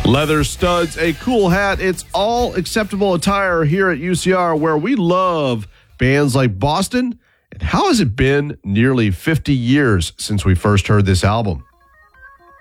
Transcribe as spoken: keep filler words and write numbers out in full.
Leather studs, a cool hat. It's all acceptable attire here at U C R, where we love bands like Boston. And how has it been nearly fifty years since we first heard this album?